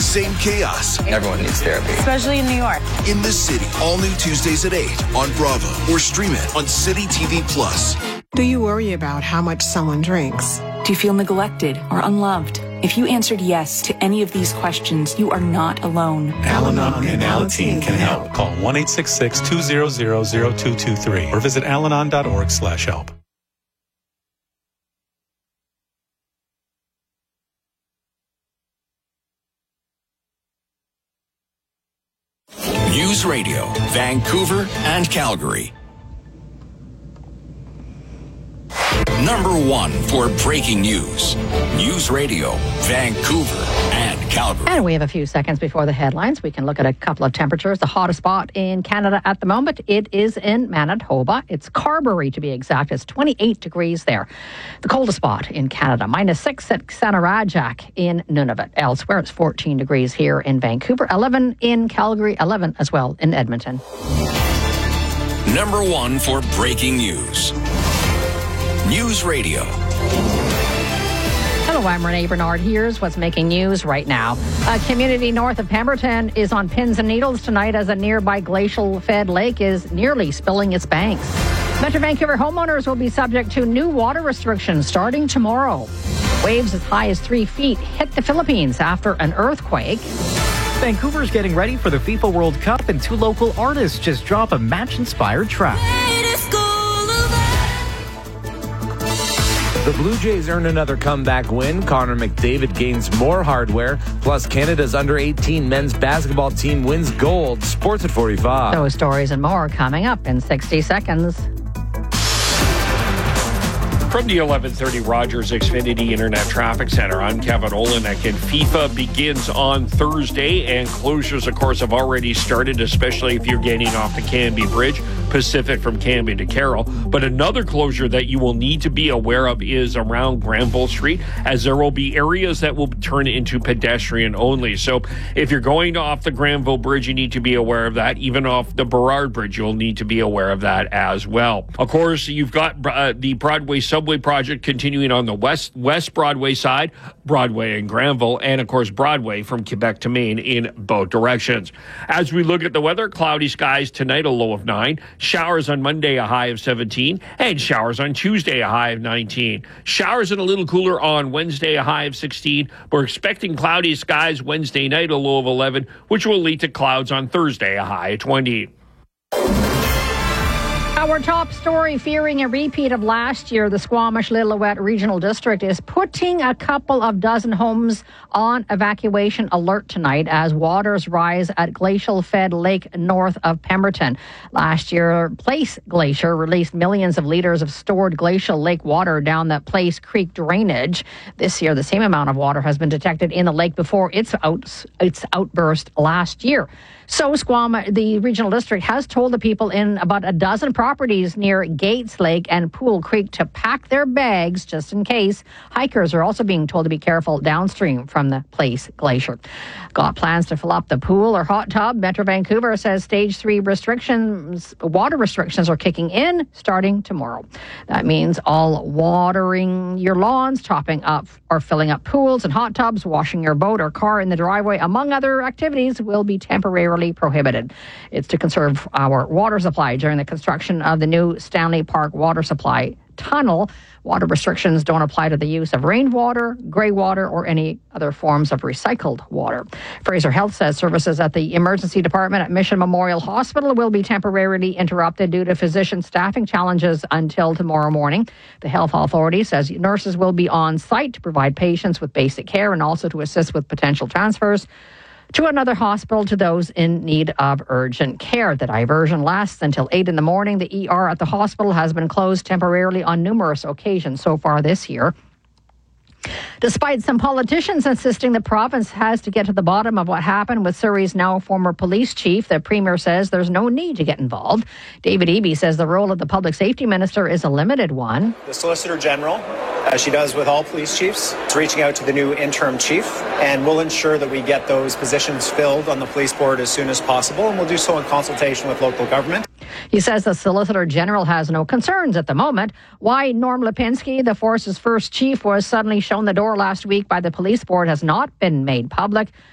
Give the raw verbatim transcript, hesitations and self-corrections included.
Same chaos. Everyone needs therapy. Especially in New York. In the City. All new Tuesdays at eight on Bravo or stream it on City T V Plus. Do you worry about how much someone drinks? Do you feel neglected or unloved? If you answered yes to any of these questions, you are not alone. Al-Anon and Alateen can help. Call one eight six six, two zero zero, zero two two three or visit alanon dot org slash help. News Radio, Vancouver and Calgary. Number one for breaking news. News Radio, Vancouver and Calgary. And we have a few seconds before the headlines. We can look at a couple of temperatures. The hottest spot in Canada at the moment, it is in Manitoba. It's Carberry to be exact. It's twenty-eight degrees there. The coldest spot in Canada, minus six at Sanarajak in Nunavut. Elsewhere, it's fourteen degrees here in Vancouver, eleven in Calgary, eleven as well in Edmonton. Number one for breaking news. News Radio. Hello, I'm Renee Bernard. Here's what's making news right now. A community north of Pemberton is on pins and needles tonight as a nearby glacial-fed lake is nearly spilling its banks. Metro Vancouver homeowners will be subject to new water restrictions starting tomorrow. Waves as high as three feet hit the Philippines after an earthquake. Vancouver's getting ready for the FIFA World Cup, and two local artists just drop a match-inspired track. The Blue Jays earn another comeback win. Connor McDavid gains more hardware. Plus, Canada's under eighteen men's basketball team wins gold. Sports at forty-five. Those stories and more coming up in sixty seconds. From the eleven thirty Rogers Xfinity Internet Traffic Center, I'm Kevin Olenek, and FIFA begins on Thursday, and closures, of course, have already started, especially if you're getting off the Canby Bridge, Pacific from Canby to Carroll. But another closure that you will need to be aware of is around Granville Street, as there will be areas that will turn into pedestrian only. So if you're going off the Granville Bridge, you need to be aware of that. Even off the Burrard Bridge, you'll need to be aware of that as well. Of course, you've got uh, the Broadway Subway project continuing on the west west Broadway side, Broadway and Granville, and of course Broadway from Quebec to Maine in both directions. As we look at the weather, cloudy skies tonight, a low of nine. Showers on Monday, a high of seventeen. And showers on Tuesday, a high of nineteen. Showers and a little cooler on Wednesday, a high of sixteen. We're expecting cloudy skies Wednesday night, a low of eleven, which will lead to clouds on Thursday, a high of twenty. Our top story, fearing a repeat of last year, the Squamish-Lillooet Regional District is putting a couple of dozen homes on evacuation alert tonight as waters rise at glacial-fed lake north of Pemberton. Last year, Place Glacier released millions of liters of stored glacial lake water down the Place Creek drainage. This year, the same amount of water has been detected in the lake before its, out, its outburst last year. So Squamish, the regional district, has told the people in about a dozen properties near Gates Lake and Pool Creek to pack their bags just in case. Hikers are also being told to be careful downstream from the Place Glacier. Got plans to fill up the pool or hot tub? Metro Vancouver says stage three restrictions, water restrictions are kicking in starting tomorrow. That means all watering your lawns, topping up or filling up pools and hot tubs, washing your boat or car in the driveway, among other activities, will be temporarily prohibited. It's to conserve our water supply during the construction of the new Stanley Park water supply tunnel. Water restrictions don't apply to the use of rainwater, grey water, or any other forms of recycled water. Fraser Health says services at the emergency department at Mission Memorial Hospital will be temporarily interrupted due to physician staffing challenges until tomorrow morning. The health authority says nurses will be on site to provide patients with basic care and also to assist with potential transfers to another hospital to those in need of urgent care. The diversion lasts until eight in the morning. The E R at the hospital has been closed temporarily on numerous occasions so far this year. Despite some politicians insisting the province has to get to the bottom of what happened with Surrey's now former police chief, the Premier says there's no need to get involved. David Eby says the role of the Public Safety Minister is a limited one. The Solicitor General, as she does with all police chiefs, is reaching out to the new interim chief, and we'll ensure that we get those positions filled on the police board as soon as possible, and we'll do so in consultation with local government. He says the Solicitor General has no concerns at the moment. Why Norm Lipinski, the force's first chief, was suddenly shown the door last week by the police board has not been made public.